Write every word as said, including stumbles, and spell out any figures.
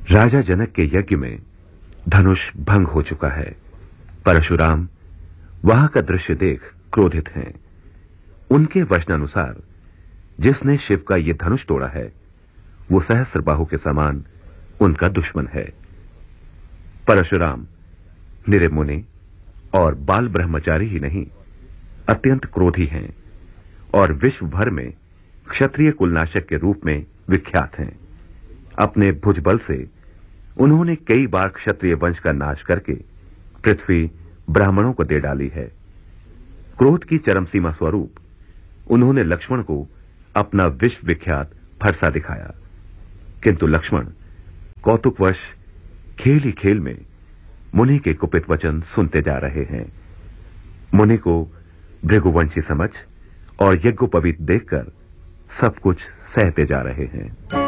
राजा जनक के यज्ञ में धनुष भंग हो चुका है। परशुराम वहां का दृश्य देख क्रोधित हैं। उनके वचनानुसार जिसने शिव का यह धनुष तोड़ा है वो सहस्त्रबाहु के समान उनका दुश्मन है। परशुराम निरे मुनि और बाल ब्रह्मचारी ही नहीं, अत्यंत क्रोधी हैं और विश्व भर में क्षत्रिय कुलनाशक के रूप में विख्यात हैं। अपने भुजबल से उन्होंने कई बार क्षत्रिय वंश का नाश करके पृथ्वी ब्राह्मणों को दे डाली है। क्रोध की चरम सीमा स्वरूप उन्होंने लक्ष्मण को अपना विश्व विख्यात फरसा दिखाया, किंतु लक्ष्मण कौतुकवश खेल ही खेल में मुनि के कुपित वचन सुनते जा रहे हैं। मुनि को भृगुवंशी समझ और यज्ञोपवीत देखकर सब कुछ सहते जा रहे हैं।